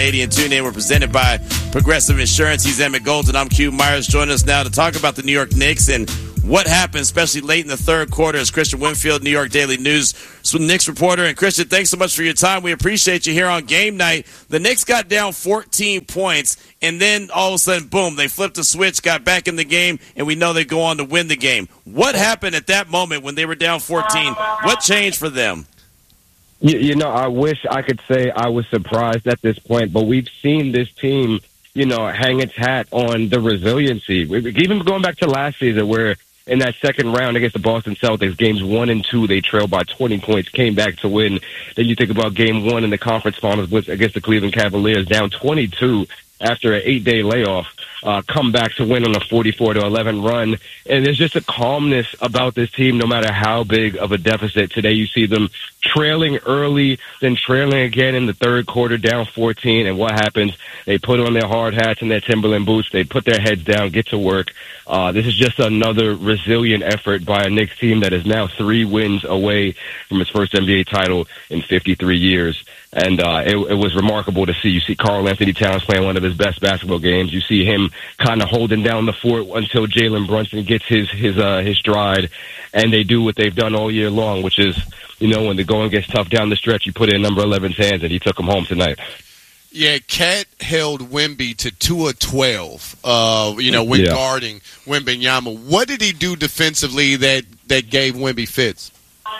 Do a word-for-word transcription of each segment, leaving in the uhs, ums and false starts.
eighty and tune in. We're presented by Progressive Insurance. He's Emmett Golden. I'm Q Myers. Joining us now to talk about the New York Knicks and what happened, especially late in the third quarter, is Christian Winfield, New York Daily News Knicks reporter. And Christian, thanks so much for your time. We appreciate you here on game night. The Knicks got down fourteen points, and then all of a sudden, boom, they flipped the switch, got back in the game, and we know they go on to win the game. What happened at that moment when they were down fourteen? What changed for them? You, you know, I wish I could say I was surprised at this point, but we've seen this team, you know, hang its hat on the resiliency. Even going back to last season where in that second round against the Boston Celtics, games one and two, they trailed by twenty points, came back to win. Then you think about game one in the conference finals against the Cleveland Cavaliers, down twenty-two after an eight-day layoff, uh, come back to win on a forty-four to eleven run. And there's just a calmness about this team no matter how big of a deficit. Today you see them trailing early, then trailing again in the third quarter, down fourteen. And what happens? They put on their hard hats and their Timberland boots. They put their heads down, get to work. Uh, this is just another resilient effort by a Knicks team that is now three wins away from its first N B A title in fifty-three years. And uh, it, it was remarkable to see. You see Karl Anthony Towns playing one of his best basketball games. You see him kind of holding down the fort until Jalen Brunson gets his his uh, his stride, and they do what they've done all year long, which is, you know, when the going gets tough down the stretch, you put it in number eleven's hands, and he took him home tonight. Yeah, Cat held Wemby to two of twelve, uh, you know, when yeah. guarding Wembanyama. What did he do defensively that, that gave Wemby fits?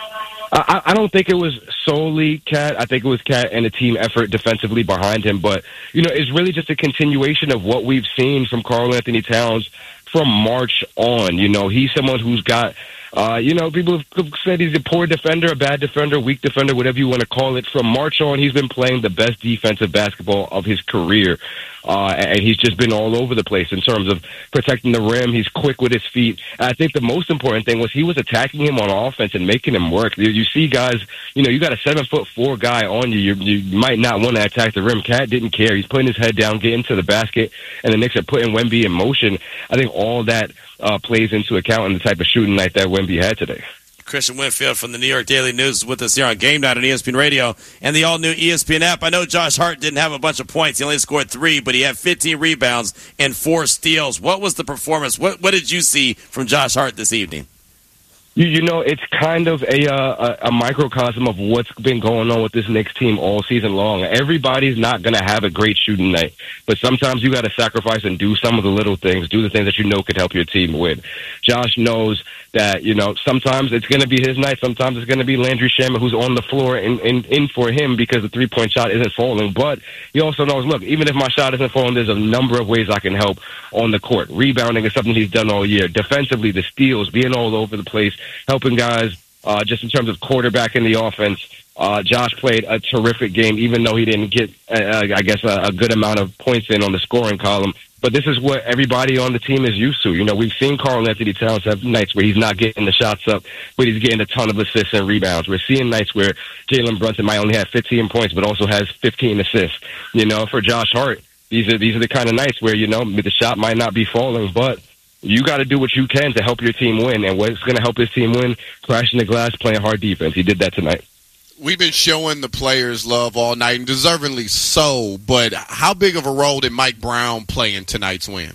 I, I don't think it was solely Cat. I think it was Cat and a team effort defensively behind him. But, you know, it's really just a continuation of what we've seen from Karl Anthony Towns from March on. You know, he's someone who's got, uh, you know, people have said he's a poor defender, a bad defender, weak defender, whatever you want to call it. From March on, he's been playing the best defensive basketball of his career. Uh, and he's just been all over the place in terms of protecting the rim. He's quick with his feet. And I think the most important thing was he was attacking him on offense and making him work. You, you see guys, you know, you got a seven foot four guy on you. You, you might not want to attack the rim. Cat didn't care. He's putting his head down, getting to the basket, and the Knicks are putting Wemby in motion. I think all that uh, plays into account in the type of shooting night that Wemby had today. Christian Winfield from the New York Daily News is with us here on Game Night on E S P N Radio and the all-new E S P N app. I know Josh Hart didn't have a bunch of points. He only scored three, but he had fifteen rebounds and four steals. What was the performance? What, what did you see from Josh Hart this evening? You, you know, it's kind of a, uh, a a microcosm of what's been going on with this Knicks team all season long. Everybody's not going to have a great shooting night, but sometimes you got to sacrifice and do some of the little things, do the things that you know could help your team win. Josh knows that, you know, sometimes it's going to be his night, sometimes it's going to be Landry Shamet who's on the floor in, in, in for him because the three-point shot isn't falling. But he also knows, look, even if my shot isn't falling, there's a number of ways I can help on the court. Rebounding is something he's done all year. Defensively, the steals, being all over the place, helping guys uh, just in terms of quarterback in the offense. Uh, Josh played a terrific game, even though he didn't get, uh, I guess, a, a good amount of points in on the scoring column. But this is what everybody on the team is used to. You know, we've seen Karl Anthony Towns have nights where he's not getting the shots up, but he's getting a ton of assists and rebounds. We're seeing nights where Jalen Brunson might only have fifteen points, but also has fifteen assists. You know, for Josh Hart, these are these are the kind of nights where, you know, the shot might not be falling, but you got to do what you can to help your team win. And what's going to help his team win? Crashing the glass, playing hard defense. He did that tonight. We've been showing the players love all night, and deservingly so, but how big of a role did Mike Brown play in tonight's win?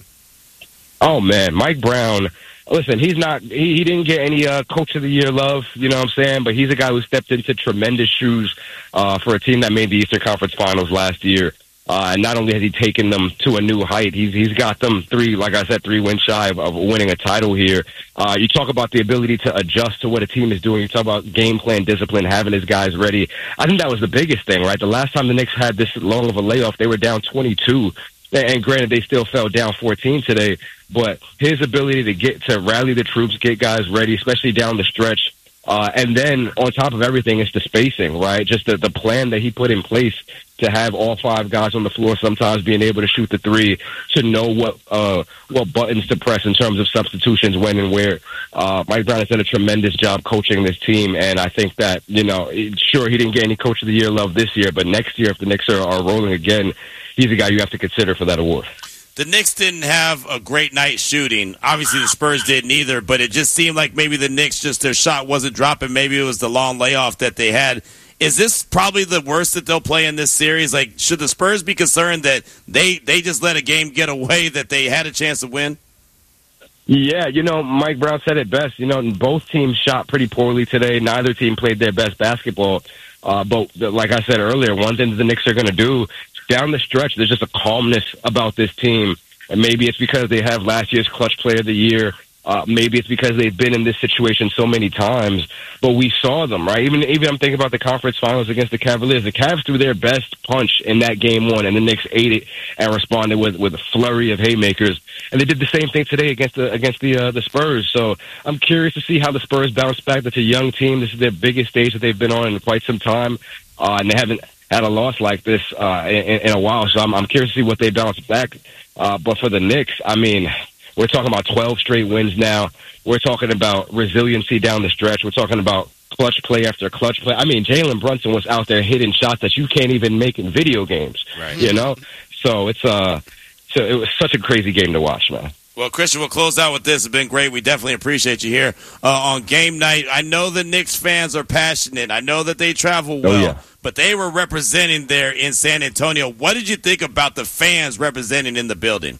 Oh, man, Mike Brown, listen, he's not, he, he didn't get any uh, Coach of the Year love, you know what I'm saying, but he's a guy who stepped into tremendous shoes uh, for a team that made the Eastern Conference Finals last year. Uh, and not only has he taken them to a new height, he's he's got them three, like I said, three wins shy of, of winning a title here. Uh, you talk about the ability to adjust to what a team is doing. You talk about game plan, discipline, having his guys ready. I think that was the biggest thing, right? The last time the Knicks had this long of a layoff, they were down twenty-two. And granted, they still fell down fourteen today. But his ability to get to rally the troops, get guys ready, especially down the stretch. Uh, and then on top of everything, it's the spacing, right? Just the, the plan that he put in place to have all five guys on the floor, sometimes being able to shoot the three, to know what uh, what buttons to press in terms of substitutions, when and where. Uh, Mike Brown has done a tremendous job coaching this team, and I think that, you know, sure, he didn't get any Coach of the Year love this year, but next year, if the Knicks are, are rolling again, he's a guy you have to consider for that award. The Knicks didn't have a great night shooting. Obviously, the Spurs didn't either, but it just seemed like maybe the Knicks, just their shot wasn't dropping. Maybe it was the long layoff that they had. Is this probably the worst that they'll play in this series? Like, should the Spurs be concerned that they, they just let a game get away that they had a chance to win? Yeah, you know, Mike Brown said it best. You know, both teams shot pretty poorly today. Neither team played their best basketball. Uh, but like I said earlier, one thing that the Knicks are going to do, down the stretch, there's just a calmness about this team. And maybe it's because they have last year's clutch player of the year. Uh, maybe it's because they've been in this situation so many times, but we saw them, right? Even even I'm thinking about the conference finals against the Cavaliers. The Cavs threw their best punch in that game one, and the Knicks ate it and responded with, with a flurry of haymakers. And they did the same thing today against the against the uh, the Spurs. So I'm curious to see how the Spurs bounce back. That's a young team. This is their biggest stage that they've been on in quite some time, uh, and they haven't had a loss like this uh, in, in a while. So I'm, I'm curious to see what they bounce back. Uh, but for the Knicks, I mean, we're talking about twelve straight wins now. We're talking about resiliency down the stretch. We're talking about clutch play after clutch play. I mean, Jalen Brunson was out there hitting shots that you can't even make in video games, right. you know? So it's uh, so it was such a crazy game to watch, man. Well, Christian, we'll close out with this. It's been great. We definitely appreciate you here uh, on game night. I know the Knicks fans are passionate. I know that they travel well, oh, yeah. but they were representing there in San Antonio. What did you think about the fans representing in the building?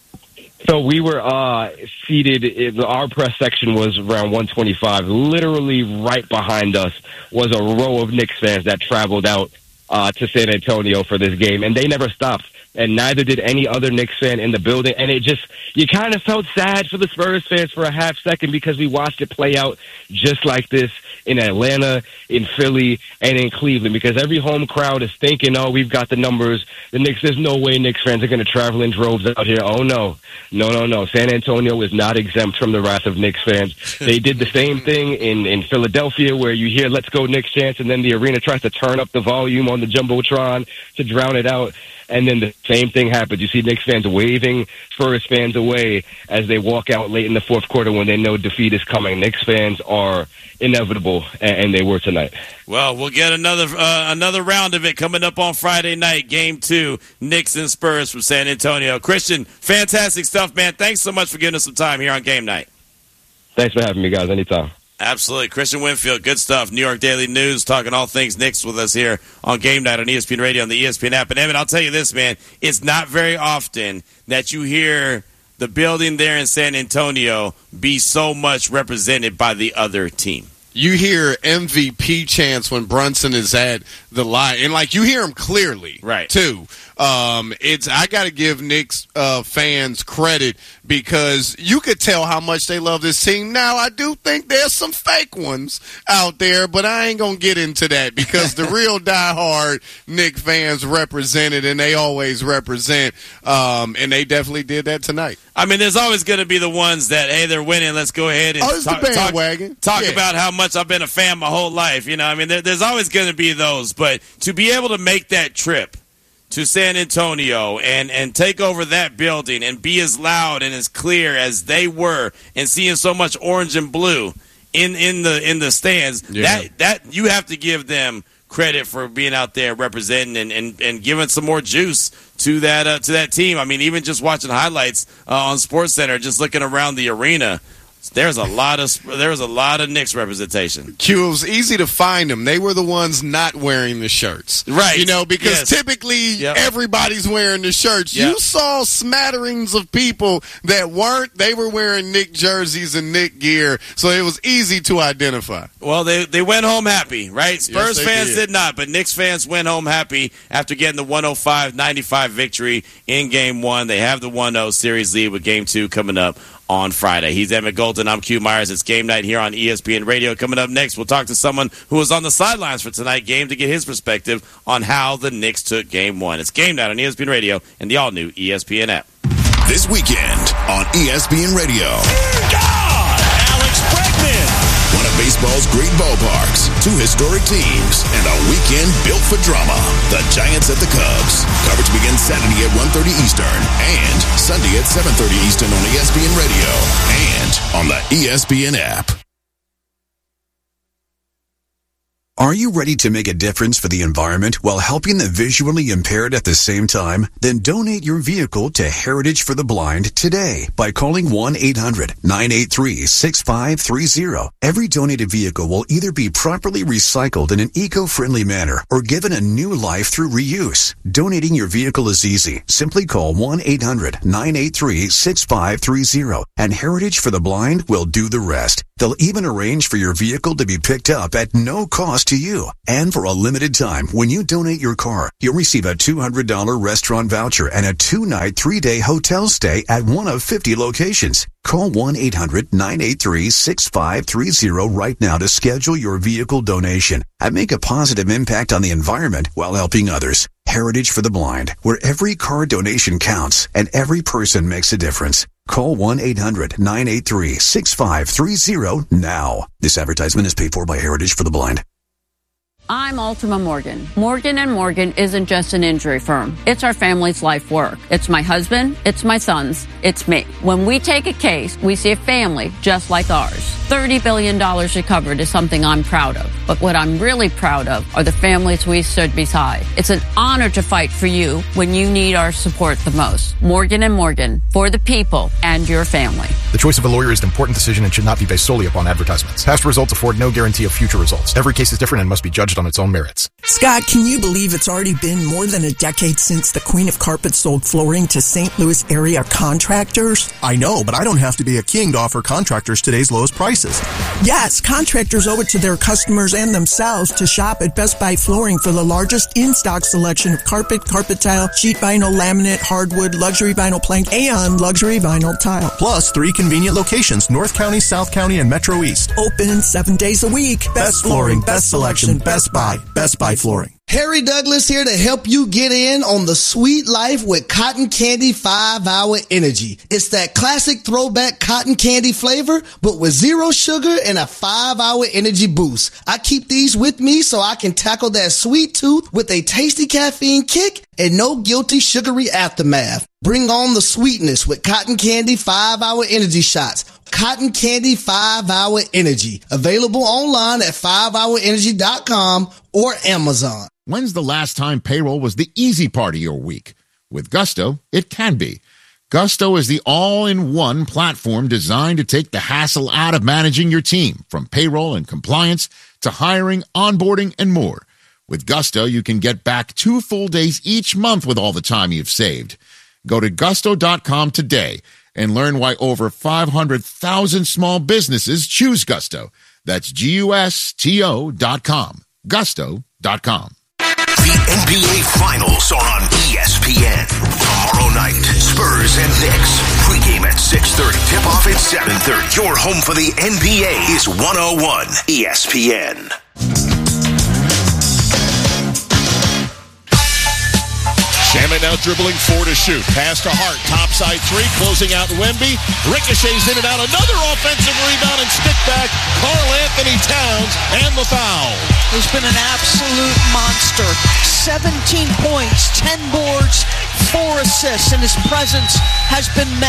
So we were uh, seated, in, our press section was around one twenty-five. Literally right behind us was a row of Knicks fans that traveled out uh, to San Antonio for this game, and they never stopped. And neither did any other Knicks fan in the building. And it just, you kind of felt sad for the Spurs fans for a half second because we watched it play out just like this in Atlanta, in Philly, and in Cleveland. Because every home crowd is thinking, oh, we've got the numbers. The Knicks, there's no way Knicks fans are going to travel in droves out here. Oh, no. No, no, no. San Antonio is not exempt from the wrath of Knicks fans. They did the same thing in, in Philadelphia where you hear, let's go Knicks chants, and then the arena tries to turn up the volume on the Jumbotron to drown it out. And then the same thing happens. You see Knicks fans waving Spurs fans away as they walk out late in the fourth quarter when they know defeat is coming. Knicks fans are inevitable, and they were tonight. Well, we'll get another uh, another round of it coming up on Friday night, game two, Knicks and Spurs from San Antonio. Christian, fantastic stuff, man. Thanks so much for giving us some time here on game night. Thanks for having me, guys. Anytime. Absolutely. Christian Winfield, good stuff. New York Daily News, talking all things Knicks with us here on Game Night on E S P N Radio, on the E S P N app. And, Evan, I'll tell you this, man. It's not very often that you hear the building there in San Antonio be so much represented by the other team. You hear M V P chants when Brunson is at the line, and like you hear him clearly, right? Too. Um, it's I got to give Knicks uh, fans credit because you could tell how much they love this team. Now I do think there's some fake ones out there, but I ain't gonna get into that because the real diehard Knicks fans represented, and they always represent, um, and they definitely did that tonight. I mean, there's always going to be the ones that, hey, they're winning. Let's go ahead and oh, talk, the bandwagon. talk, talk yeah. about how much I've been a fan my whole life. You know, I mean, there, there's always going to be those. But to be able to make that trip to San Antonio and, and take over that building and be as loud and as clear as they were and seeing so much orange and blue in, in the in the stands, yeah. that that you have to give them credit for being out there representing and, and, and giving some more juice to that uh, to that team. I mean, even just watching highlights uh, on SportsCenter, just looking around the arena, there's a lot of there was a lot of Knicks representation. Q, it was easy to find them. They were the ones not wearing the shirts, right? You know, because yes. typically yep. everybody's wearing the shirts. Yep. You saw smatterings of people that weren't. They were wearing Knick jerseys and Knick gear, so it was easy to identify. Well, they they went home happy, right? Spurs yes, fans did. did not, but Knicks fans went home happy after getting the one oh five ninety-five victory in Game One. They have the one oh series lead with Game Two coming up on Friday. He's Emmett Golden. I'm Q Myers. It's Game Night here on E S P N Radio. Coming up next, we'll talk to someone who was on the sidelines for tonight's game to get his perspective on how the Knicks took Game One. It's Game Night on E S P N Radio and the all-new E S P N app. This weekend on E S P N Radio. God! Alex Bregman! One of baseball's great ballparks, two historic teams, and a weekend built for drama. The Giants at the Cubs. Coverage begins Saturday at one thirty Eastern and Sunday at seven thirty Eastern on E S P N Radio and on the E S P N app. Are you ready to make a difference for the environment while helping the visually impaired at the same time? Then donate your vehicle to Heritage for the Blind today by calling one eight hundred nine eight three six five three zero. Every donated vehicle will either be properly recycled in an eco-friendly manner or given a new life through reuse. Donating your vehicle is easy. Simply call one eight hundred nine eight three six five three zero and Heritage for the Blind will do the rest. They'll even arrange for your vehicle to be picked up at no cost to you. And for a limited time, when you donate your car, you'll receive a two hundred dollars restaurant voucher and a two-night, three-day hotel stay at one of fifty locations. Call one eight hundred nine eight three six five three zero right now to schedule your vehicle donation and make a positive impact on the environment while helping others. Heritage for the Blind, where every car donation counts and every person makes a difference. Call one eight hundred nine eight three six five three zero now. This advertisement is paid for by Heritage for the Blind. I'm Ultima Morgan. Morgan and Morgan isn't just an injury firm. It's our family's life work. It's my husband. It's my sons. It's me. When we take a case, we see a family just like ours. thirty billion dollars recovered is something I'm proud of. But what I'm really proud of are the families we stood beside. It's an honor to fight for you when you need our support the most. Morgan and Morgan, for the people and your family. The choice of a lawyer is an important decision and should not be based solely upon advertisements. Past results afford no guarantee of future results. Every case is different and must be judged on its own merits. Scott, can you believe it's already been more than a decade since the Queen of Carpet sold flooring to Saint Louis area contractors? I know, but I don't have to be a king to offer contractors today's lowest prices. Yes, contractors owe it to their customers and themselves to shop at Best Buy Flooring for the largest in-stock selection of carpet, carpet tile, sheet vinyl, laminate, hardwood, luxury vinyl plank, and luxury vinyl tile. Plus three convenient locations, North County, South County, and Metro East. Open seven days a week. Best flooring, best selection, Best Buy. Best Buy Flooring. Harry Douglas here to help you get in on the sweet life with Cotton Candy five hour Energy. It's that classic throwback cotton candy flavor, but with zero sugar and a five hour energy boost. I keep these with me so I can tackle that sweet tooth with a tasty caffeine kick and no guilty sugary aftermath. Bring on the sweetness with Cotton Candy five hour Energy shots. Cotton Candy five hour Energy. Available online at five hour energy dot com or Amazon. When's the last time payroll was the easy part of your week? With Gusto, it can be. Gusto is the all-in-one platform designed to take the hassle out of managing your team, from payroll and compliance to hiring, onboarding, and more. With Gusto, you can get back two full days each month with all the time you've saved. Go to gusto dot com today and learn why over five hundred thousand small businesses choose Gusto. That's G U S T O dot com. gusto dot com. The N B A Finals are on E S P N. Tomorrow night, Spurs and Knicks. Pre-game at six thirty. Tip-off at seven thirty. Your home for the N B A is one oh one E S P N. Shamet now dribbling four to shoot. Pass to Hart. Topside three. Closing out Wemby. Ricochets in and out. Another offensive rebound and stick back. Karl Anthony Towns and the foul. He's been an absolute monster. seventeen points, ten boards, four assists, and his presence has been met.